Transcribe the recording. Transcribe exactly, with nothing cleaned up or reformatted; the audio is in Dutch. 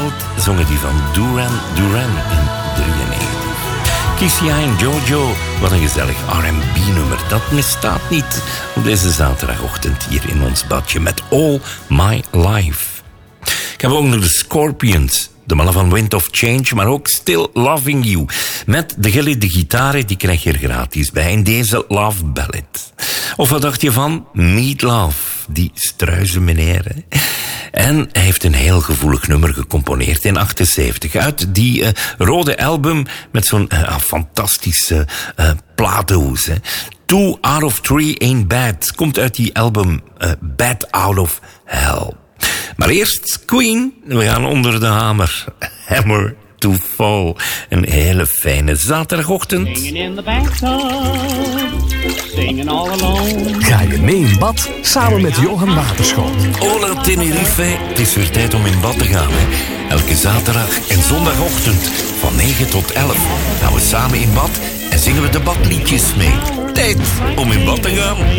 World zongen die van Duran Duran in drieënnegentig. Kissy en Jojo, wat een gezellig R en B-nummer. Dat misstaat niet op deze zaterdagochtend hier in ons badje met All My Life. Ik heb ook nog de Scorpions, de mannen van Wind of Change, maar ook Still Loving You. Met de gelede gitaren, die krijg je er gratis bij in deze Love Ballad. Of wat dacht je van Meat Love, die struizen meneer, hè? En hij heeft een heel gevoelig nummer gecomponeerd in achtenzeventig. Uit die uh, rode album met zo'n uh, fantastische uh, platenhoes. Hè. Two Out of Three Ain't Bad komt uit die album uh, Bad Out of Hell. Maar eerst Queen, we gaan onder de hamer. Hammer to Fall. Een hele fijne zaterdagochtend. Singing in the bathtub, singing all alone. Ga je mee in bad samen met Johan Waterschoot. Hola Tenerife, het is weer tijd om in bad te gaan. Hè. Elke zaterdag en zondagochtend van negen tot elf gaan we samen in bad en zingen we de badliedjes mee. Tijd om in bad te gaan.